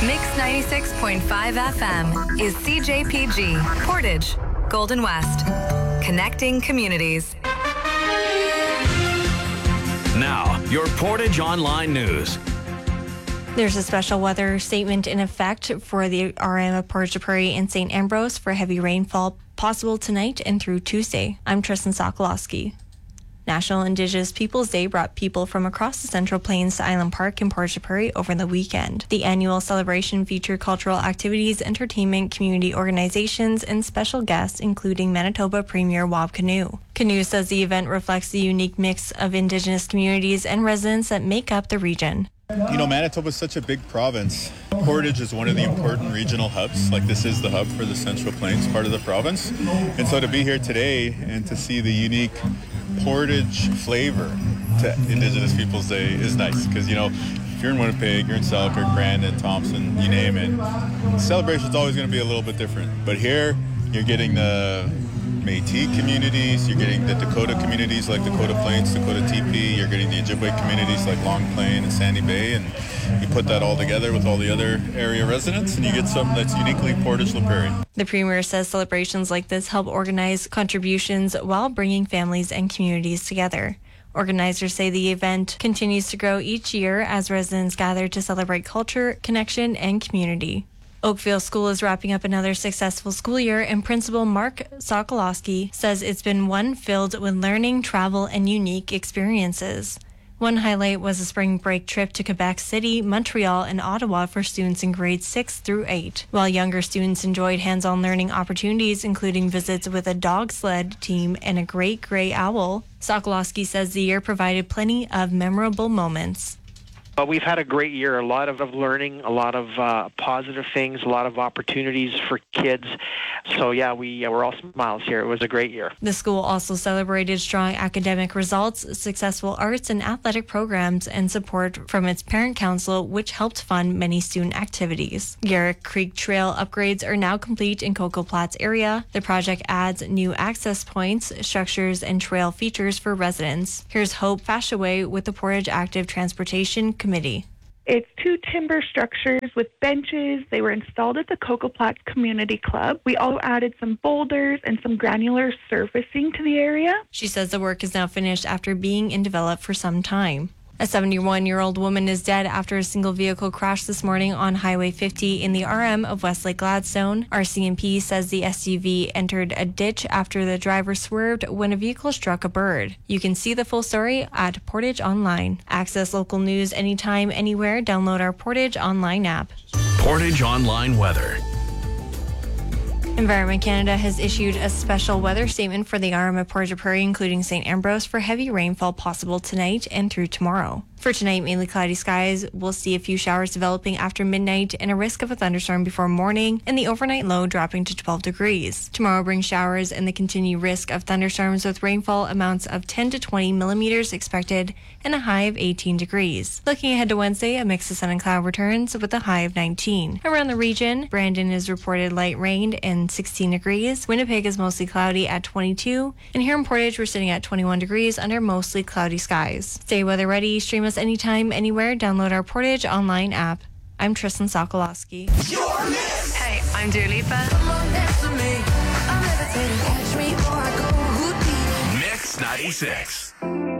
Mix 96.5 FM is CJPG, Portage, Golden West. Connecting communities. Now, your Portage Online News. There's a special weather statement in effect for the RM of Portage Prairie and St. Ambrose for heavy rainfall possible tonight and through Tuesday. I'm Tristan Sokolowski. National Indigenous Peoples Day brought people from across the Central Plains to Island Park in Portage Prairie over the weekend. The annual celebration featured cultural activities, entertainment, community organizations, and special guests, including Manitoba Premier Wab Kinew. Kinew says the event reflects the unique mix of Indigenous communities and residents that make up the region. You know, Manitoba is such a big province. Portage is one of the important regional hubs. Like, this is the hub for the Central Plains part of the province. And so to be here today and to see the unique Portage flavor to Indigenous Peoples Day is nice. Because, you know, if you're in Winnipeg, you're in Selkirk, Brandon, Thompson, you name it, the celebration's always going to be a little bit different. But here, you're getting the Métis communities, you're getting the Dakota communities like Dakota Plains, Dakota TP, you're getting the Ojibwe communities like Long Plain and Sandy Bay, and you put that all together with all the other area residents and you get something that's uniquely Portage La Prairie. The Premier says celebrations like this help organize contributions while bringing families and communities together. Organizers say the event continues to grow each year as residents gather to celebrate culture, connection, and community. Oakville School is wrapping up another successful school year, and Principal Mark Sokolowski says it's been one filled with learning, travel, and unique experiences. One highlight was a spring break trip to Quebec City, Montreal, and Ottawa for students in grades 6 through 8, while younger students enjoyed hands-on learning opportunities, including visits with a dog sled team and a great gray owl. Sokolowski says the year provided plenty of memorable moments. We've had a great year, a lot of learning, a lot of positive things, a lot of opportunities for kids. So yeah, we're all smiles here. It was a great year. The school also celebrated strong academic results, successful arts and athletic programs, and support from its parent council, which helped fund many student activities. Garrick Creek Trail upgrades are now complete in Coco Platts area. The project adds new access points, structures, and trail features for residents. Here's Hope Fashaway with the Portage Active Transportation Committee. It's 2 timber structures with benches. They were installed at the Coco Platts Community Club. We also added some boulders and some granular surfacing to the area. She says the work is now finished after being in develop for some time. A 71-year-old woman is dead after a single vehicle crashed this morning on Highway 50 in the RM of Westlake Gladstone. RCMP says the SUV entered a ditch after the driver swerved when a vehicle struck a bird. You can see the full story at Portage Online. Access local news anytime, anywhere. Download our Portage Online app. Portage Online Weather. Environment Canada has issued a special weather statement for the RM of Portage Prairie, including St. Ambrose, for heavy rainfall possible tonight and through tomorrow. For tonight, mainly cloudy skies. We'll see a few showers developing after midnight and a risk of a thunderstorm before morning, and the overnight low dropping to 12 degrees. Tomorrow brings showers and the continued risk of thunderstorms with rainfall amounts of 10 to 20 millimeters expected and a high of 18 degrees. Looking ahead to Wednesday, a mix of sun and cloud returns with a high of 19. Around the region, Brandon is reported light rain and 16 degrees. Winnipeg is mostly cloudy at 22. And here in Portage, we're sitting at 21 degrees under mostly cloudy skies. Stay weather ready. Stream us anytime, anywhere. Download our Portage Online app. I'm Tristan Sokolowski. Hey, I'm Dua Lipa. Mix 96.